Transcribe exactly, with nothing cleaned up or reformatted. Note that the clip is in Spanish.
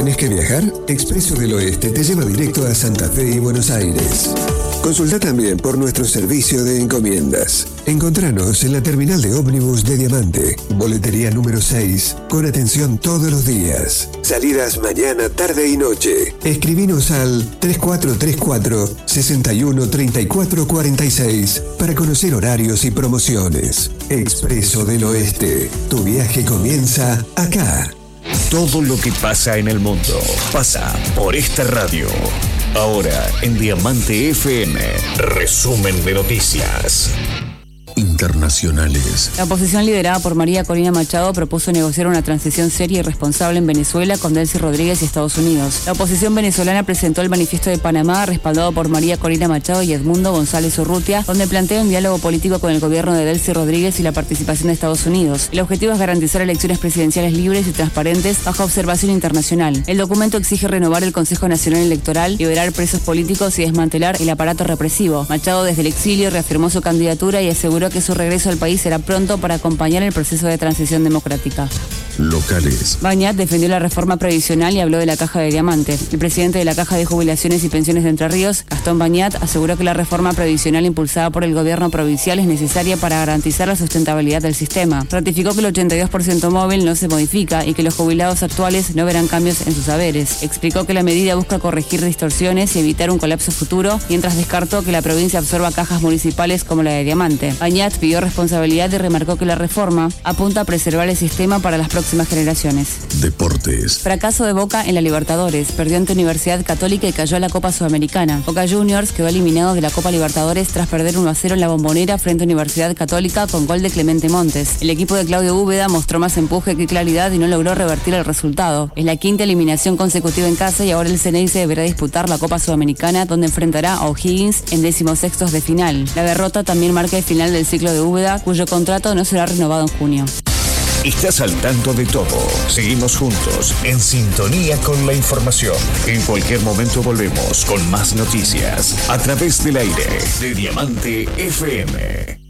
¿Tenés que viajar? Expreso del Oeste te lleva directo a Santa Fe y Buenos Aires. Consulta también por nuestro servicio de encomiendas. Encontranos en la terminal de ómnibus de Diamante, boletería número seis, con atención todos los días. Salidas mañana, tarde y noche. Escribinos al tres cuatro tres cuatro, seis uno tres cuatro cuatro seis para conocer horarios y promociones. Expreso del Oeste. Tu viaje comienza acá. Todo lo que pasa en el mundo pasa por esta radio. Ahora en Diamante F M, resumen de noticias internacionales. La oposición liderada por María Corina Machado propuso negociar una transición seria y responsable en Venezuela con Delcy Rodríguez y Estados Unidos. La oposición venezolana presentó el Manifiesto de Panamá, respaldado por María Corina Machado y Edmundo González Urrutia, donde plantea un diálogo político con el gobierno de Delcy Rodríguez y la participación de Estados Unidos. El objetivo es garantizar elecciones presidenciales libres y transparentes bajo observación internacional. El documento exige renovar el Consejo Nacional Electoral, liberar presos políticos y desmantelar el aparato represivo. Machado desde el exilio reafirmó su candidatura y aseguró que su regreso al país será pronto para acompañar el proceso de transición democrática. Locales. Bañat defendió la reforma previsional y habló de la Caja de Diamante. El presidente de la Caja de Jubilaciones y Pensiones de Entre Ríos, Gastón Bañat, aseguró que la reforma previsional impulsada por el gobierno provincial es necesaria para garantizar la sustentabilidad del sistema. Ratificó que el ochenta y dos por ciento móvil no se modifica y que los jubilados actuales no verán cambios en sus haberes. Explicó que la medida busca corregir distorsiones y evitar un colapso futuro, mientras descartó que la provincia absorba cajas municipales como la de Diamante. Bañat pidió responsabilidad y remarcó que la reforma apunta a preservar el sistema para las próximas generaciones. Deportes. Fracaso de Boca en la Libertadores. Perdió ante Universidad Católica y cayó a la Copa Sudamericana. Boca Juniors quedó eliminado de la Copa Libertadores tras perder uno a cero en la Bombonera frente a Universidad Católica con gol de Clemente Montes. El equipo de Claudio Úbeda mostró más empuje que claridad y no logró revertir el resultado. Es la quinta eliminación consecutiva en casa y ahora el Ceneice deberá disputar la Copa Sudamericana, donde enfrentará a O'Higgins en decimosextos de final. La derrota también marca el final del ciclo de Úbeda, cuyo contrato no será renovado en junio. Estás al tanto de todo. Seguimos juntos, en sintonía con la información. En cualquier momento volvemos con más noticias a través del aire de Diamante F M.